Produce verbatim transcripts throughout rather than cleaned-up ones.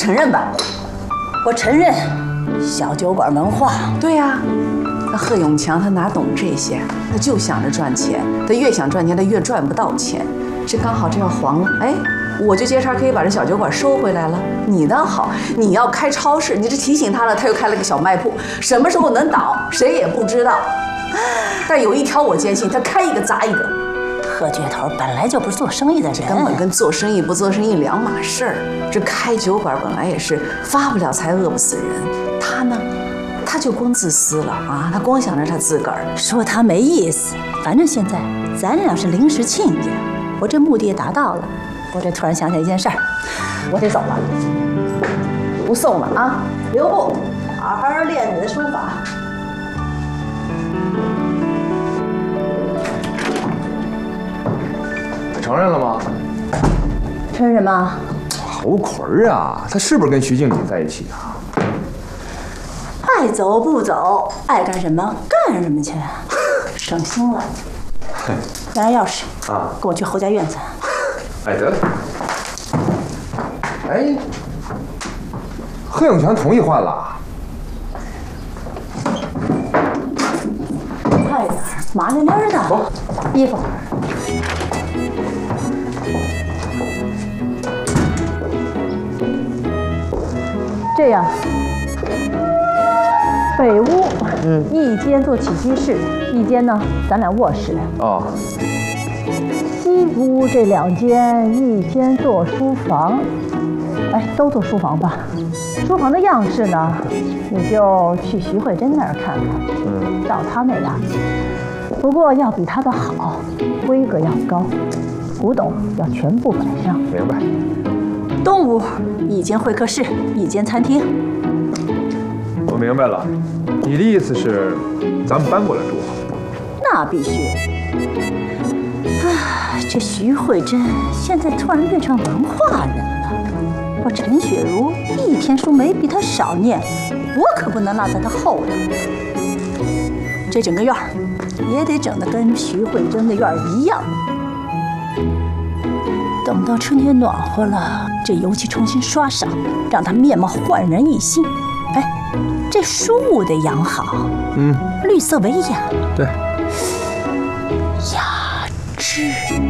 承认吧？ 我承认，小酒馆文化。 对呀、啊，那贺永强他哪懂这些？他就想着赚钱，他越想赚钱，他越赚不到钱。这刚好这要黄了，哎，我就接茬可以把这小酒馆收回来了。你倒好，你要开超市，你这提醒他了，他又开了个小卖铺，什么时候能倒，谁也不知道。但有一条我坚信，他开一个砸一个。 贺巨头本来就不是做生意的人， 这根本跟做生意不做生意两码事儿。这开酒馆本来也是发不了财，饿不死人。他呢，他就光自私了啊！他光想着他自个儿。 说他没意思，反正现在咱俩是临时亲家，我这目的也达到了。我这突然想起一件事儿，我得走了， 不送了啊！ 留步，好好练你的书法。 承认了吗？ 承认吗？ 侯魁啊，他是不是跟徐静锦在一起啊？ 爱走不走，爱干什么干什么去，省心了。拿钥匙啊，跟我去侯家院子。 哎，得了。哎，贺永强同意换了。 快点，麻溜溜的。 走， 衣服。这样，北屋，嗯，一间做起居室，一间呢，咱俩卧室。 哦。 西屋这两间，一间做书房，哎，都做书房吧。书房的样式呢，你就去徐慧珍那儿看看，嗯，照她那样。不过要比她的好，规格要高，古董要全部摆上。 明白。 东屋一间会客室，一间餐厅。 我明白了，你的意思是，咱们搬过来住？ 那必须。啊，这徐慧珍现在突然变成文化人了，我陈雪茹一天书没比她少念，我可不能落在她后头。这整个院儿也得整得跟徐慧珍的院儿一样。等到春天暖和了，这油漆重新刷上，让她面貌焕然一新。哎，这树得养好，嗯，绿色为雅。 对， 雅致，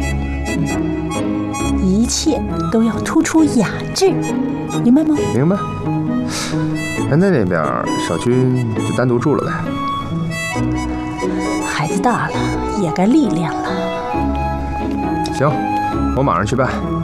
一切都要突出雅致，明白吗？ 明白。那那边小军就单独住了呗。 孩子大了，也该历练了。 行。我马上去办。